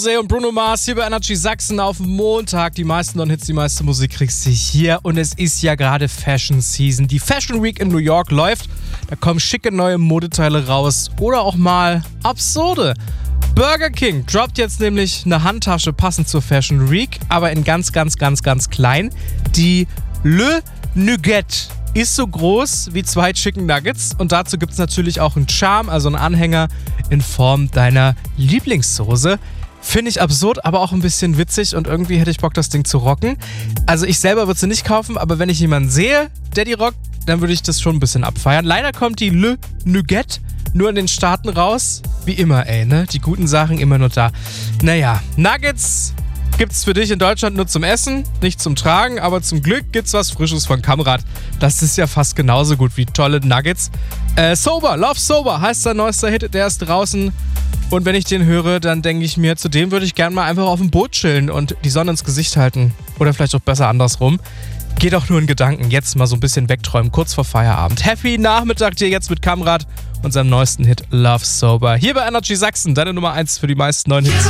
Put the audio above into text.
Und Bruno Mars hier bei Energy Sachsen auf Montag. Die meisten Non-Hits, die meiste Musik kriegst du hier. Und es ist ja gerade Fashion Season. Die Fashion Week in New York läuft. Da kommen schicke neue Modeteile raus. Oder auch mal absurde. Burger King droppt jetzt nämlich eine Handtasche passend zur Fashion Week. Aber in ganz klein. Die Le Nugget ist so groß wie 2 Chicken Nuggets. Und dazu gibt es natürlich auch einen Charme, also einen Anhänger in Form deiner Lieblingssoße. Finde ich absurd, aber auch ein bisschen witzig und irgendwie hätte ich Bock, das Ding zu rocken. Also ich selber würde sie nicht kaufen, aber wenn ich jemanden sehe, der die rockt, dann würde ich das schon ein bisschen abfeiern. Leider kommt die Le Nugget nur in den Staaten raus. Wie immer, ne? Die guten Sachen immer nur da. Naja, Nuggets gibt's für dich in Deutschland nur zum Essen, nicht zum Tragen, aber zum Glück gibt's was Frisches von Kamrat. Das ist ja fast genauso gut wie tolle Nuggets. Sober, Love Sober heißt sein neuester Hit, der ist draußen. Und wenn ich den höre, dann denke ich mir, zu dem würde ich gerne mal einfach auf dem Boot chillen und die Sonne ins Gesicht halten. Oder vielleicht auch besser andersrum. Geht auch nur in Gedanken, jetzt mal so ein bisschen wegträumen, kurz vor Feierabend. Happy Nachmittag dir jetzt mit Kamrat und seinem neuesten Hit Love Sober. Hier bei Energy Sachsen, deine Nummer 1 für die meisten neuen Hits.